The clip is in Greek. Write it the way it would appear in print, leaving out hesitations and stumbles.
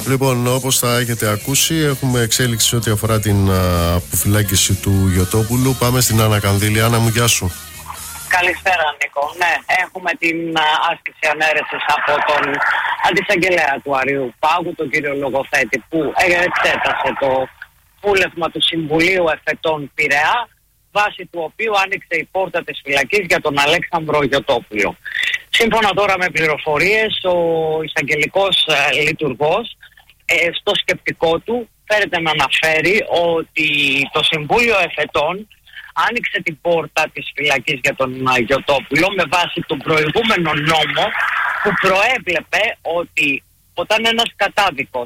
Λοιπόν, όπως θα έχετε ακούσει, έχουμε εξέλιξη ό,τι αφορά την αποφυλάκηση του Γιωτόπουλου. Πάμε στην Άννα Κανδύλη. Άννα μου, γεια σου. Καλησπέρα, Νίκο. Ναι, έχουμε την άσκηση ανέρεσης από τον αντισαγγελέα του Αριού Πάγου, τον κύριο Λογοθέτη, που εξέτασε το βούλευμα του Συμβουλίου Εφετών Πειραιά, βάσει του οποίου άνοιξε η πόρτα της φυλακής για τον Αλέξανδρο Γιωτόπουλο. Σύμφωνα τώρα με πληροφορίες, ο εισαγγελικός λειτουργός στο σκεπτικό του φέρεται να αναφέρει ότι το Συμβούλιο Εφετών άνοιξε την πόρτα της φυλακής για τον Γιωτόπουλο με βάση τον προηγούμενο νόμο που προέβλεπε ότι όταν ένας κατάδικος